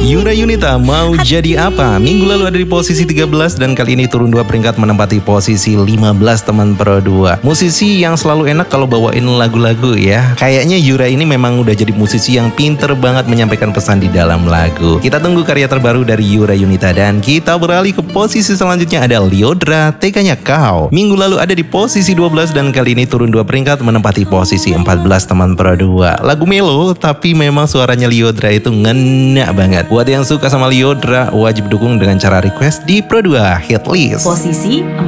Yura Yunita mau jadi apa? Minggu lalu ada di posisi 13 dan kali ini turun 2 peringkat menempati posisi 15 teman Pro 2. Musisi yang selalu enak kalau bawain lagu-lagu ya. Kayaknya Yura ini memang udah jadi musisi yang pinter banget menyampaikan pesan di dalam lagu. Kita tunggu karya terbaru dari Yura Yunita dan kita beralih ke posisi selanjutnya ada Lyodra, Teganya Kau. Minggu lalu ada di posisi 12 dan kali ini turun 2 peringkat menempati posisi 14 teman Pro 2. Lagu melo tapi memang suaranya Lyodra itu ngena banget. Buat yang suka sama Lyodra wajib dukung dengan cara request di Pro 2 Hit List. Posisi